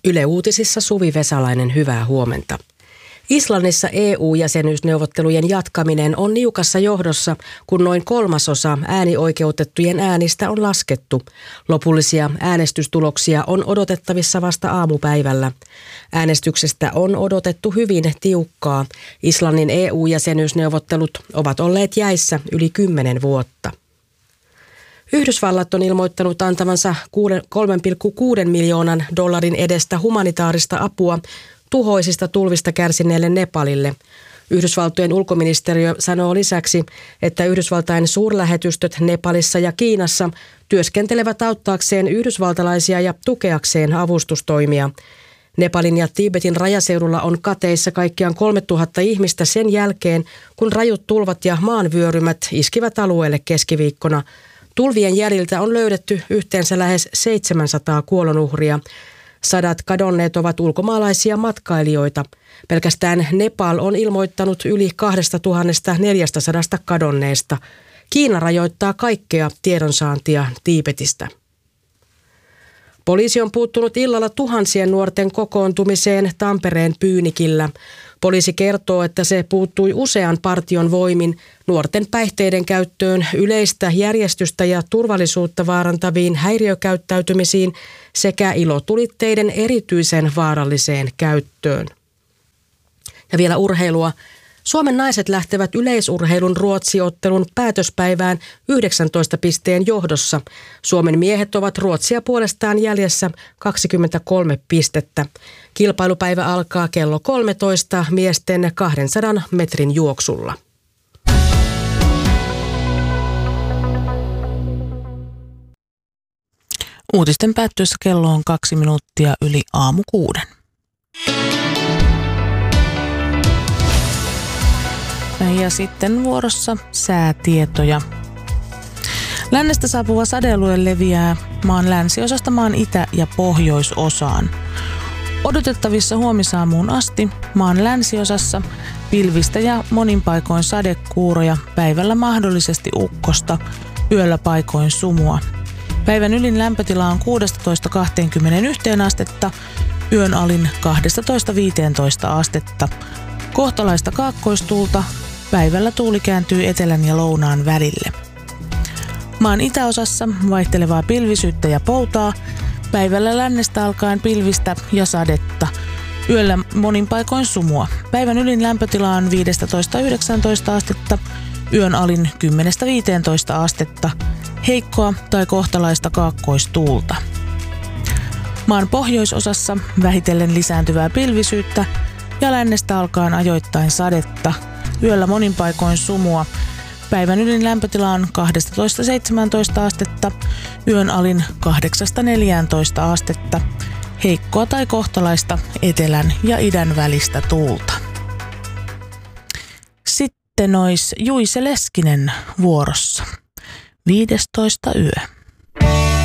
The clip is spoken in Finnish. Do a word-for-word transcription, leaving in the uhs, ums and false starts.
Yle Uutisissa Suvi Vesalainen, hyvää huomenta. Islannissa E U-jäsenyysneuvottelujen jatkaminen on niukassa johdossa, kun noin kolmasosa äänioikeutettujen äänistä on laskettu. Lopullisia äänestystuloksia on odotettavissa vasta aamupäivällä. Äänestyksestä on odotettu hyvin tiukkaa. Islannin E U-jäsenyysneuvottelut ovat olleet jäissä yli kymmenen vuotta. Yhdysvallat on ilmoittanut antavansa kolme pilkku kuusi miljoonan dollarin edestä humanitaarista apua tuhoisista tulvista kärsineelle Nepalille. Yhdysvaltojen ulkoministeriö sanoo lisäksi, että Yhdysvaltain suurlähetystöt Nepalissa ja Kiinassa työskentelevät auttaakseen yhdysvaltalaisia ja tukeakseen avustustoimia. Nepalin ja Tiibetin rajaseudulla on kateissa kaikkiaan kolmetuhatta ihmistä sen jälkeen, kun rajut tulvat ja maanvyörymät iskivät alueelle keskiviikkona. Tulvien jäljiltä on löydetty yhteensä lähes seitsemänsataa kuolonuhria. Sadat kadonneet ovat ulkomaalaisia matkailijoita. Pelkästään Nepal on ilmoittanut yli kaksituhattaneljäsataa kadonneesta. Kiina rajoittaa kaikkea tiedonsaantia Tiibetistä. Poliisi on puuttunut illalla tuhansien nuorten kokoontumiseen Tampereen Pyynikillä. Poliisi kertoo, että se puuttui usean partion voimin nuorten päihteiden käyttöön, yleistä järjestystä ja turvallisuutta vaarantaviin häiriökäyttäytymisiin sekä ilotulitteiden erityisen vaaralliseen käyttöön. Ja vielä urheilua. Suomen naiset lähtevät yleisurheilun Ruotsi-ottelun päätöspäivään yhdeksäntoista pisteen johdossa. Suomen miehet ovat Ruotsia puolestaan jäljessä kaksikymmentäkolme pistettä. Kilpailupäivä alkaa kello kolmetoista miesten kahdensadan metrin juoksulla. Uutisten päättyessä kello on kaksi minuuttia yli aamu kuuden. Ja sitten vuorossa säätietoja. Lännestä saapuva sadealue leviää maan länsiosasta maan itä- ja pohjoisosaan. Odotettavissa huomisaamuun asti maan länsiosassa pilvistä ja monin paikoin sadekuuroja, päivällä mahdollisesti ukkosta, yöllä paikoin sumua. Päivän ylin lämpötila on kuusitoista kaksikymmentäyksi astetta, yön alin kaksitoista viisitoista astetta. Kohtalaista kaakkoistuulta, päivällä tuuli kääntyy etelän ja lounaan välille. Maan itäosassa vaihtelevaa pilvisyyttä ja poutaa, päivällä lännestä alkaen pilvistä ja sadetta. Yöllä monin paikoin sumua. Päivän ylin lämpötila on viisitoista yhdeksäntoista astetta, yön alin kymmenen viisitoista astetta, heikkoa tai kohtalaista kaakkoistuulta. Maan pohjoisosassa vähitellen lisääntyvää pilvisyyttä ja lännestä alkaen ajoittain sadetta. Yöllä monin paikoin sumua. Päivän ylin lämpötila on kaksitoista seitsemäntoista astetta, yön alin kahdeksan neljätoista astetta. Heikkoa tai kohtalaista etelän ja idän välistä tuulta. Sitten ois Juise Leskinen vuorossa. viidestoista yö.